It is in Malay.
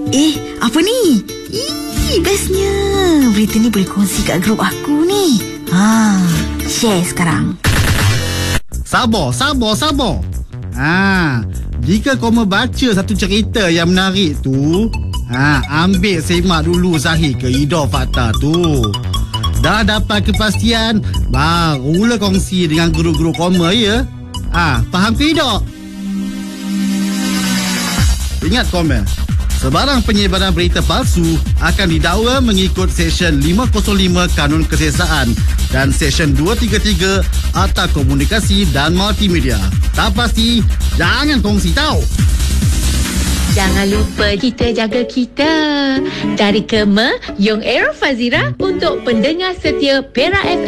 Apa ni? Bestnya. Berita ni boleh kongsi kat grup aku ni. Share sekarang. Sabar. Jika kau membaca satu cerita yang menarik tu, ambil semak dulu Zahir ke Ida Fakta tu. Dah dapat kepastian, barulah kongsi dengan grup-grup koma, ya? Faham ke tak? Ingat komen, sebarang penyebaran berita palsu akan didakwa mengikut Seksyen 505 Kanun Kesiasaan dan Seksyen 233 Akta Komunikasi dan Multimedia. Tak pasti, jangan kongsi tau. Jangan lupa kita jaga kita. Dari Kema, Yong Aero Fazira untuk pendengar setia Pera FM.